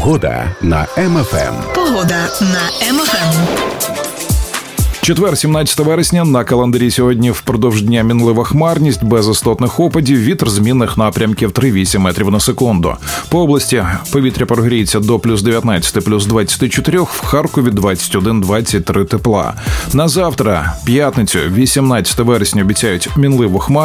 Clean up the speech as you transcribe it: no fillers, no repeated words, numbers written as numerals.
Погода на МФМ. Погода на МФМ. Четвер, 17 вересня, на календарі сьогодні впродовж дня мінлива хмарність, без істотних опадів, вітер змінних напрямків 3-8 метрів на секунду. По області повітря прогріється до плюс 19, плюс 24, в Харкові 21-23 тепла. На завтра, п'ятницю, 18 вересня, обіцяють мінливу хмарність.